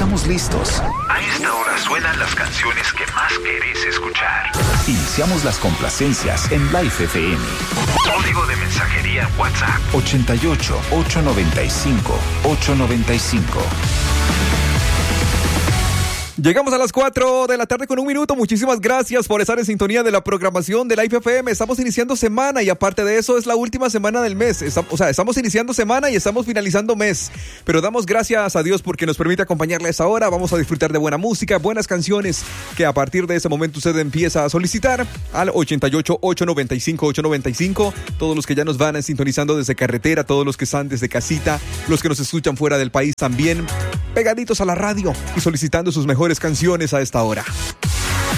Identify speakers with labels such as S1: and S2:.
S1: Estamos listos.
S2: A esta hora suenan las canciones que más querés escuchar.
S1: Iniciamos las complacencias en Life FM.
S2: Código de mensajería WhatsApp
S1: 88 895 895.
S3: Llegamos a las 4 de la tarde con 1 minuto. Muchísimas gracias por estar en sintonía de la programación de Life FM. Estamos iniciando semana y aparte de eso es la última semana del mes. Estamos iniciando semana y estamos finalizando mes. Pero damos gracias a Dios porque nos permite acompañarle a esa hora. Vamos a disfrutar de buena música, buenas canciones que a partir de ese momento usted empieza a solicitar al 88 895 895. Todos los que ya nos van sintonizando desde carretera, todos los que están desde casita, los que nos escuchan fuera del país también, pegaditos a la radio y solicitando sus mejores canciones a esta hora.